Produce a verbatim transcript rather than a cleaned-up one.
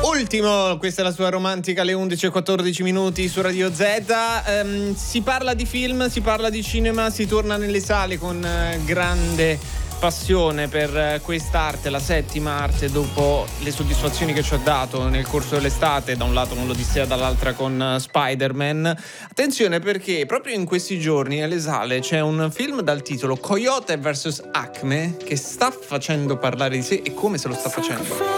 Ultimo, questa è la sua romantica alle undici e quattordici minuti su Radio Z. Um, si parla di film, si parla di cinema, si torna nelle sale con uh, grande passione per quest'arte, la settima arte, dopo le soddisfazioni che ci ha dato nel corso dell'estate, da un lato con l'Odissea, dall'altra con Spider-Man. Attenzione, perché proprio in questi giorni nelle sale c'è un film dal titolo Coyote versus Acme che sta facendo parlare di sé, e come se lo sta facendo.